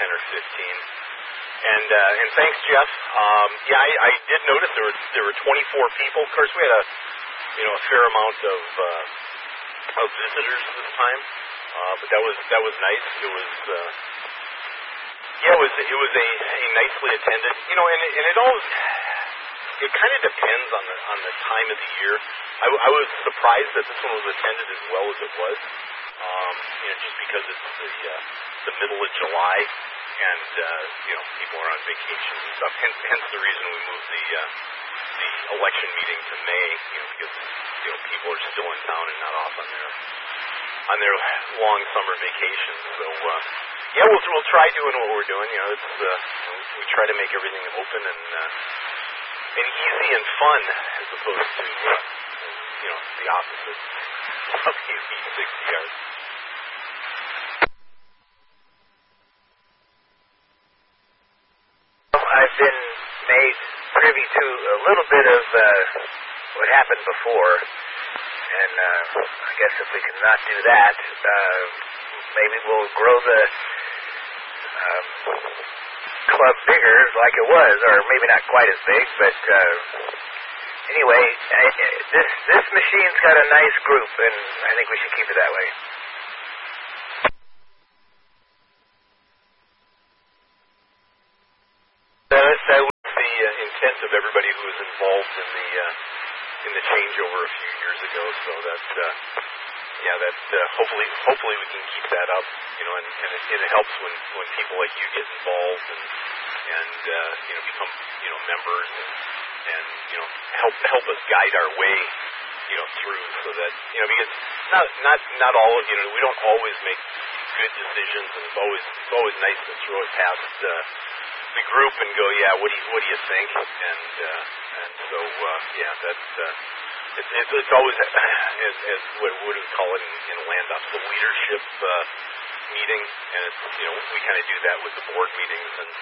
10 or 15. And thanks, Jeff. I did notice there were 24 people. Of course, we had a fair amount of visitors this time, but that was nice. It was a nicely attended. And it always kind of depends on the time of the year. I was surprised that this one was attended as well as it was. Just because it's the middle of July. And people are on vacation and stuff. Hence the reason we moved the election meeting to May. Because people are still in town and not off on their long summer vacations. So we'll try doing what we're doing. We try to make everything open and easy and fun as opposed to the opposite of the 60 yards. I've been made privy to a little bit of what happened before, and I guess if we can not do that, maybe we'll grow the club bigger like it was, or maybe not quite as big, but anyway, this machine's got a nice group, and I think we should keep it that way. That was the intent of everybody who was involved in the changeover a few years ago. So hopefully we can keep that up. And it helps when people like you get involved and become members and help us guide our way through, so that because not all we don't always make good decisions, and it's always nice to throw it past the group and go, what do you think? And so it's always as what would we call it in Landoff, the leadership meeting, and it's we kind of do that with the board meetings and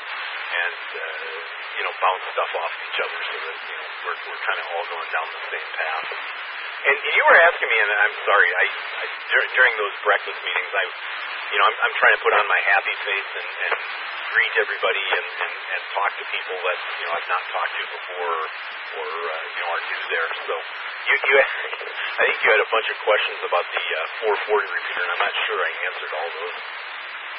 bounce stuff off each other, so that we're kind of all going down the same path. And you were asking me, and I'm sorry, I during those breakfast meetings, I'm trying to put on my happy face and greet everybody and talk to people that I've not talked to before or are new there. So I think you had a bunch of questions about the 440 repeater, and I'm not sure I answered all those.